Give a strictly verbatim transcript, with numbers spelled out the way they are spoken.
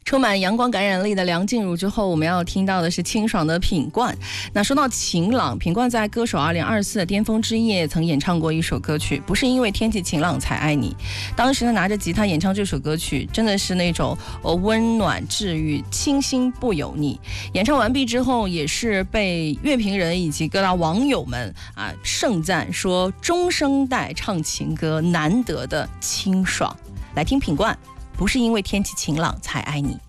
充满阳光感染力的梁静茹之后，我们要听到的是清爽的品冠。那说到晴朗，品冠在歌手二零二四的巅峰之夜曾演唱过一首歌曲，不是因为天气晴朗才爱你。当时他拿着吉他演唱这首歌曲，真的是那种呃温暖治愈，清新不油腻。演唱完毕之后，也是被乐评人以及各大网友们啊盛赞说，中生代唱情歌难得的清爽。来听品冠，不是因为天气晴朗才爱你。